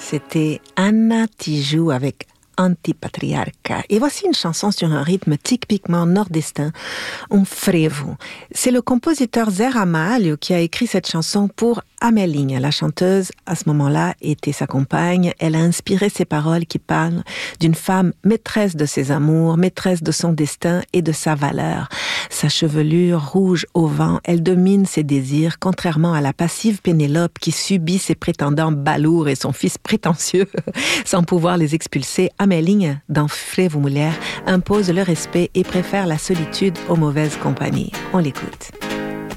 C'était Anna Tijoux avec Antipatriarca. Et voici une chanson sur un rythme typiquement nordestin, un frevo. C'est le compositeur Zé Ramalho qui a écrit cette chanson pour Amélinha. La chanteuse, à ce moment-là, était sa compagne. Elle a inspiré ces paroles qui parlent d'une femme maîtresse de ses amours, maîtresse de son destin et de sa valeur. Sa chevelure rouge au vent, elle domine ses désirs, contrairement à la passive Pénélope qui subit ses prétendants balourds et son fils prétentieux. Sans pouvoir les expulser, Amélinha, dans Frevo Mulher, impose le respect et préfère la solitude aux mauvaises compagnies. On l'écoute.